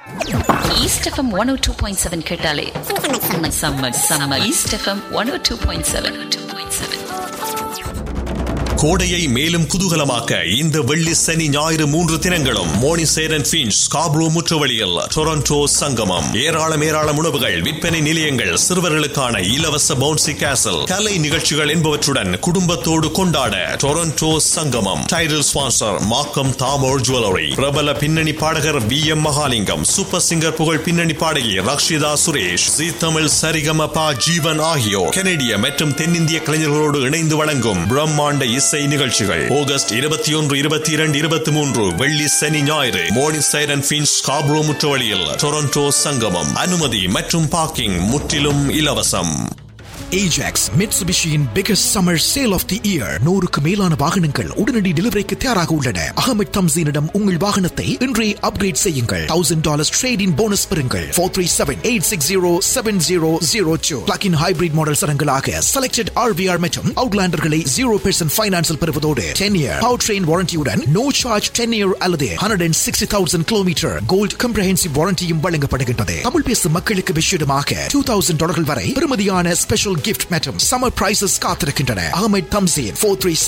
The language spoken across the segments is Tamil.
East FM 102.7 கேட்டாலே சம்மர் East FM 102.7 கோடையை மேலும் குதூகலமாக்க இந்த வெள்ளி சனி ஞாயிறு 3 தினங்களும் மோனிசேர் அண்ட் ஃபின்ச் ஸ்காப்ரோ முற்றுவழியில் டொரண்டோ சங்கமம். ஏராளம் உணவுகள், விற்பனை நிலையங்கள், சிறுவர்களுக்கான இலவச பவுன்சி கேசல், கலை நிகழ்ச்சிகள் என்பவற்றுடன் குடும்பத்தோடு கொண்டாட டொரண்டோ சங்கமம். Title sponsor Markham Damor jewellery. பிரபல பின்னணி பாடகர் VM மகாலிங்கம், சூப்பர் சிங்கர் புகழ் பின்னணி பாடகி ரக்ஷிதா சுரேஷ், ஜீ தமிழ் சரிகமபா ஜீவன் ஆகியோர் கனடிய மற்றும் தென்னிந்திய கலைஞர்களோடு இணைந்து வழங்கும் பிரம்மாண்ட இசை நிகழ்ச்சிகள். ஆகஸ்ட் 21, 22, 23 வெள்ளி சனி ஞாயிறு மோனிசேர் அண்ட் ஃபின்ச் ஸ்காப்ரோ முற்றுவழியில் டொரண்டோ சங்கமம். அனுமதி மற்றும் பார்க்கிங் முற்றிலும் இலவசம். Ajax Mitsubishiயின் biggest summer sale of the year. 100க்கு மேலான வாகனங்கள் உடனடி டெலிவரிக்கு தயாராக உள்ளன. அகமது தம்சீனிடம் உங்கள் வாகனத்தை இன்றே அப்கிரேட் செய்யுங்கள். $1,000 trade-in போனஸ் பெறுங்கள். 437-860-7002. Plug-in hybrid model சரங்களாக selected RVR மற்றும் Outlanderகளை 0% ஃபைனான்ஸில் பெறுவதோடு 10-year powertrain warranty-உடன் no charge 10-year அல்லது 160,000 கிலோமீட்டர் கோல்ட் comprehensive warranty-யும் வழங்கப்படுகின்றது. தமிழ் பேசும் மக்களுக்கு விஷயமாக $2,000 வரை பெறுமதியான ஸ்பெஷல் gift மற்றும் summer prices காத்திருக்கின்றன. அகமது தம்சீன்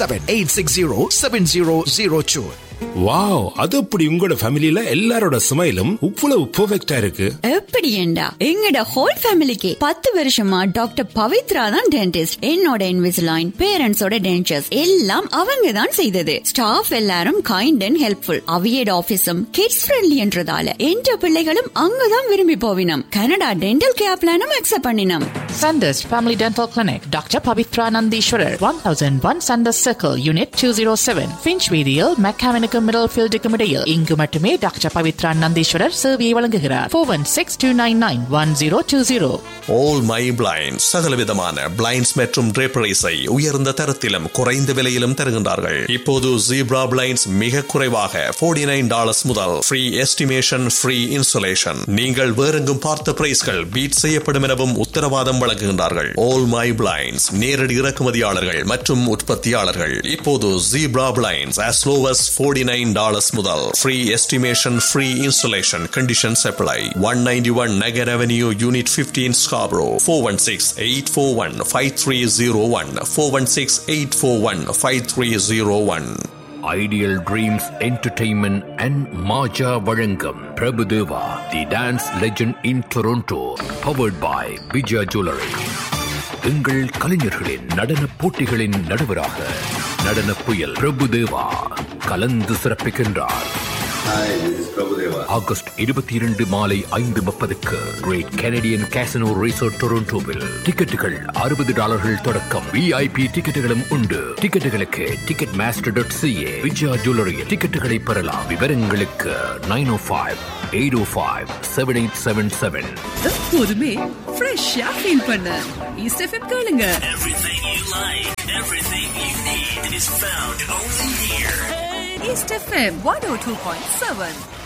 437-860-7002. வாவ், அது அப்படி உங்களோட ஃபேமிலில எல்லாரோட ஸ்மைலும் இவ்வளவு பெர்ஃபெக்ட்டா இருக்கு. எப்படி ஏண்டா எங்கட ஹோல் ஃபேமிலிக்கு 10 வருஷமா டாக்டர் பவித்ரா தான் டென்டிஸ்ட். என்னோட இன்விசிலைன், பேரண்ட்ஸோட டென்டர்ஸ் எல்லாம் அவங்க தான் செய்தது. ஸ்டாஃப் எல்லாரும் kind and helpful. அவியட் ஆபீஸும் kids friendly என்றதால என்ற பிள்ளைகளும் அங்கதான் விரும்பி போவினம். கனடா டென்டல் கேர் பிளானும் அக்செப்ட் பண்ணினோம். Sanders Family Dental Clinic, Dr. Pavitra Nandishwarar, 1001 Sanders Circle, Unit 207, Finchweedial, McCavinicum Middlefield Decumidale. இங்கு மட்டுமே டாக்டர் பவித்ரா நந்தீஸ்வரர் சேவையை வழங்குகிறார். 416-299-1020. ஆல் மை பிளைண்ட்ஸ் சகலவிதமான பிளைண்ட்ஸ் மற்றும் draperies-ஐ உயர்ந்த தரத்திலும் குறைந்த விலையிலும் தருகின்றார்கள். இப்போது ஜீப்ரா பிளைண்ட்ஸ் மிக குறைவாக $49 முதல் ஃப்ரீ எஸ்டிமேஷன், ஃப்ரீ இன்சுலேஷன். நீங்கள் வேறெங்கும் பார்த்த பிரைஸ்கள் பீட் செய்யப்படும் எனவும் உத்தரவாதம் வழங்குகின்றார்கள். ஆல் மை பிளைண்ட்ஸ் நேரடி இறக்குமதியாளர்கள் மற்றும் உற்பத்தியாளர்கள். இப்போது zebra blinds as low as $49 முதல் free estimation, free insulation. Conditions apply. 191 Nagar avenue, unit 15, Scarborough. 416-841-5301. 416-841-5301. Ideal dreams entertainment and Majah வழங்கும் பிரபுதேவா தி dance legend in Toronto, powered by Vijaya jewellery. எங்கள் கலைஞர்களின் நடன போட்டிகளின் நடுவராக நடன புயல் பிரபுதேவா கலந்து சிறப்பிக்கின்றார். ஆகஸ்ட் 22 மாலை 5:30 கிரேட் கெனடியன் கேசினோ ரிசார்ட் டொரண்டோவில். டிக்கெட்டுகள் $60 தொடக்கம். VIP டிக்கெட்டுகளும் உண்டு. டிக்கெட்டுகளுக்கு ticketmaster.ca. விஜயா ஜுவல்லரியில் டிக்கெட்டுகளை பெறலாம். விவரங்களுக்கு 905-805-7877. எப்போதுமே ஃப்ரெஷ்ஷா ஃபீல் பண்ண ஈஸ்ட் எஃப்எம் கேளுங்க. Everything you like, everything you need is found only here. East FM 102.7.